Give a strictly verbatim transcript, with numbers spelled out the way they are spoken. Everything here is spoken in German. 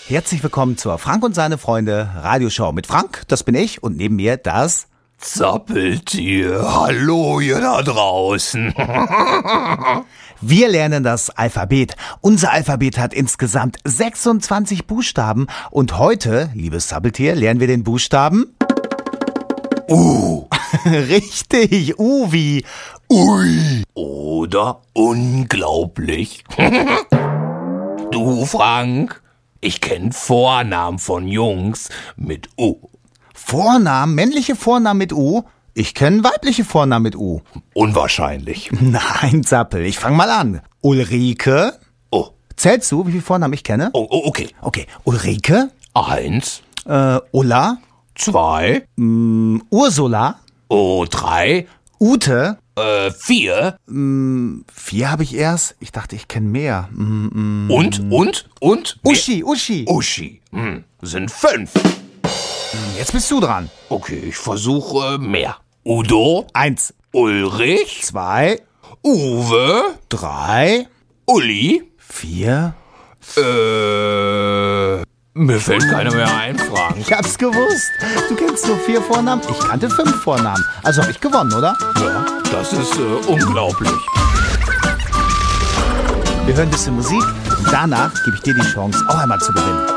Herzlich willkommen zur Frank und seine Freunde Radioshow mit Frank, das bin ich, und neben mir das Zappeltier. Hallo ihr da draußen. Wir lernen das Alphabet. Unser Alphabet hat insgesamt sechsundzwanzig Buchstaben und heute, liebes Zappeltier, lernen wir den Buchstaben U. Richtig, U wie Ui. Oder unglaublich. Du, Frank, ich kenn Vornamen von Jungs mit U. Vornamen, männliche Vornamen mit U? Ich kenne weibliche Vornamen mit U. Unwahrscheinlich. Nein, Zappel, ich fang mal an. Ulrike. Oh. Zählst du, wie viele Vornamen ich kenne? Oh, oh okay. Okay, Ulrike. Eins. Äh, Ulla. Zwei. Mm, Ursula. Oh, drei. Ute. Äh, vier. Mm, vier habe ich erst. Ich dachte, ich kenne mehr. Mm, mm. Und, und, und? Uschi, Uschi. Uschi. Hm, sind fünf. Jetzt bist du dran. Okay, ich versuche mehr. Udo. Eins, Ulrich. zwei, Uwe. drei, Uli. vier. Äh, mir fällt keiner mehr ein, Frank. Ich hab's gewusst. Du kennst nur vier Vornamen. Ich kannte fünf Vornamen. Also habe ich gewonnen, oder? Ja, das ist äh, unglaublich. Wir hören ein bisschen Musik und danach gebe ich dir die Chance, auch einmal zu gewinnen.